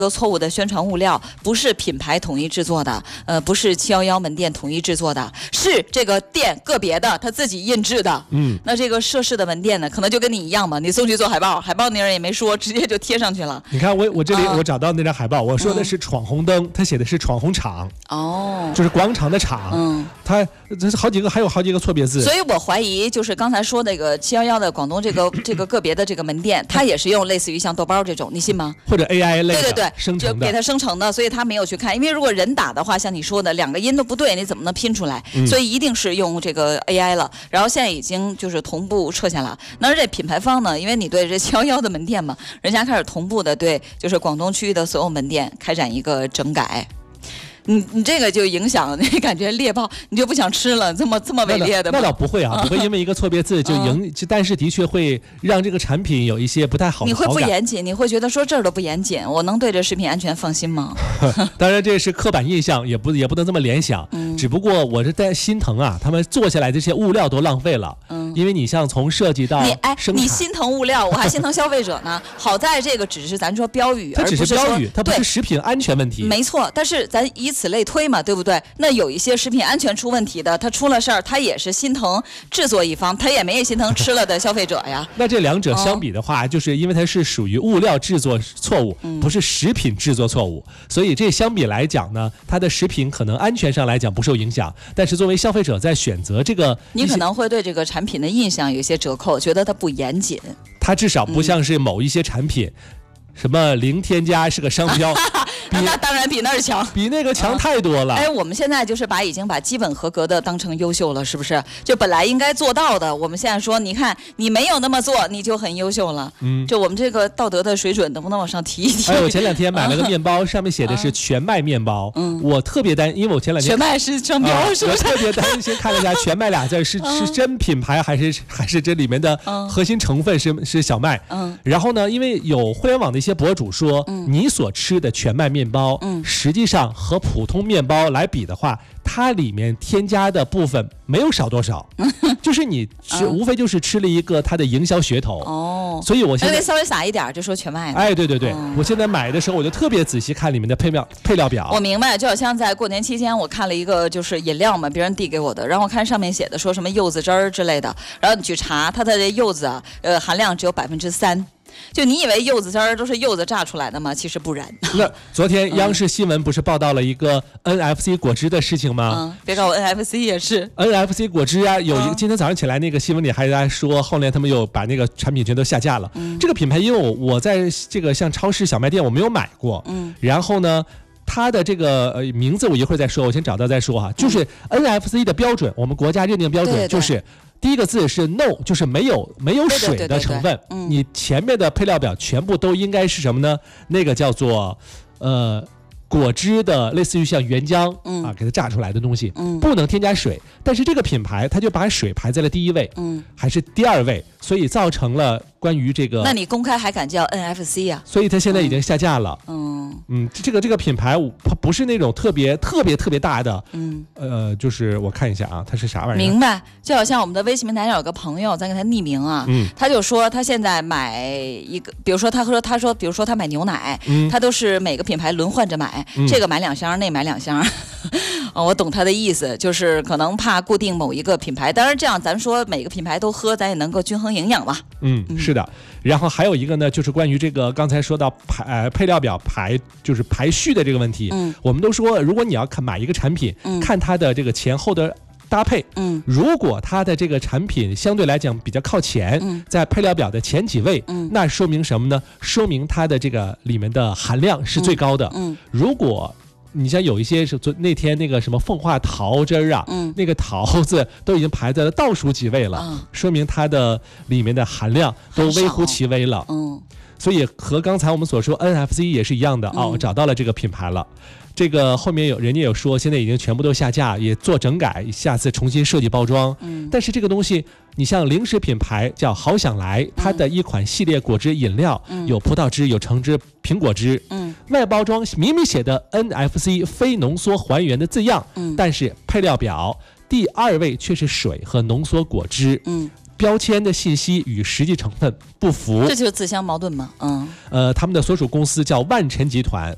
错误的宣传物料不是品牌统一制作的，不是711门店统一制作的，是这个店个别的他自己印制的。那这个涉事的门店呢，可能就跟你一样嘛，你送去做海报，海报那人也没说，直接就贴上去了。 你看我这里我找到那张海报，我说的是闯红灯，他写的是闯红场，就是广场的场，他好几个还有好几个错别字。 所以我怀疑就是刚才说那个711的广东这个个别的这个门店，他也是用类似于像豆包这种，你信吗？ 或者 AI 类的。 对， 生成的就给它生成的，所以他没有去看，因为如果人打的话，像你说的两个音都不对，你怎么能拼出来？所以一定是用这个 AI 了。然后现在已经就是同步撤下了。那这品牌方呢，因为你对这711的门店嘛，人家开始同步的对就是广东区域的所有门店开展一个整改。你这个就影响你感觉猎豹你就不想吃了，这么伪劣的吗？ 那倒不会啊，不会因为一个错别字就但是的确会让这个产品有一些不太好的好感。 你会不严谨，你会觉得说这儿都不严谨，我能对这食品安全放心吗？ 当然这是刻板印象，也不能这么联想。只不过我是在心疼啊，他们做下来这些物料都浪费了。因为你像从设计到生产， 你心疼物料，我还心疼消费者呢。好在这个只是咱说标语， 它只是标语，它不是食品安全问题。 没错，但是咱以此类推嘛，对不对？那有一些食品安全出问题的，他出了事儿，他也是心疼制作一方，他也没心疼吃了的消费者呀。 那这两者相比的话，就是因为它是属于物料制作错误，不是食品制作错误，所以这相比来讲呢，它的食品可能安全上来讲不受影响，但是作为消费者在选择这个， 你可能会对这个产品的印象有一些折扣，觉得它不严谨。 它至少不像是某一些产品。什么零添加是个商标， 那当然比那儿强， 比那个强太多了。 我们现在就是已经把基本合格的当成优秀了，是不是？就本来应该做到的，我们现在说，你看你没有那么做，你就很优秀了。就我们这个道德的水准能不能往上提一提？ 我前两天买了个面包，上面写的是全麦面包。我特别担心，因为我前两天全麦是商标，是不是？ 我特别担心，看了一下全麦俩字是真品牌还是这里面的核心成分是小麦。然后呢，因为有互联网的一些博主说，你所吃的全麦面包，实际上和普通面包来比的话，它里面添加的部分没有少多少，就是你无非就是吃了一个它的营销噱头。所以我现在稍微撒一点就说全麦。 对，我现在买的时候我就特别仔细看里面的配料表。 我明白，就好像在过年期间，我看了一个就是饮料嘛，别人递给我的，然后我看上面写的说什么柚子汁儿之类的，然后你去查它的这柚子含量只有3%。就你以为柚子汁儿都是柚子榨出来的吗？其实不然。 那昨天央视新闻不是报道了一个 NFC 果汁的事情吗？ 别告诉我 NFC 也是 NFC 果汁啊，有一个今天早上起来那个新闻里还在说，后来他们又把那个产品全都下架了。这个品牌因为我在这个像超市小卖店我没有买过，然后呢。它的这个名字我一会儿再说，我先找到再说哈。就是 NFC 的标准，我们国家认定标准就是第一个字是 no， 就是没有水的成分。你前面的配料表全部都应该是什么呢？那个叫做果汁的，类似于像原浆给它榨出来的东西，不能添加水。但是这个品牌它就把水排在了第一位，还是第二位，所以造成了关于这个。 那你公开还敢叫 NFC 呀？ 所以它现在已经下架了。这个品牌它不是那种特别大的。就是我看一下啊，它是啥玩意儿？ 明白，就好像我们的微信平台上有个朋友，咱给他匿名啊，他就说他现在买一个，比如说他说，比如说他买牛奶，他都是每个品牌轮换着买，这个买2箱，那买2箱。我懂他的意思，就是可能怕固定某一个品牌。当然这样咱说每个品牌都喝，咱也能够均衡营养嘛。 是的。然后还有一个呢，就是关于这个刚才说到配料表就是排序的这个问题。我们都说，如果你要买一个产品，看它的这个前后的搭配。如果它的这个产品相对来讲比较靠前，在配料表的前几位，那说明什么呢？说明它的这个里面的含量是最高的。如果你像有一些是那天那个什么凤凰桃汁儿啊，那个桃子都已经排在了倒数几位了，说明它的里面的含量都微乎其微了。所以和刚才我们所说 NFC 也是一样的我找到了这个品牌了。这个后面人家有说现在已经全部都下架，也做整改，下次重新设计包装。但是这个东西你像零食品牌叫好想来，它的一款系列果汁饮料，有葡萄汁，有橙汁，苹果汁，外包装明明写的 NFC 非浓缩还原的字样，但是配料表第2位却是水和浓缩果汁。标签的信息与实际成分不符， 这就是自相矛盾吗？ 他们的所属公司叫万晨集团。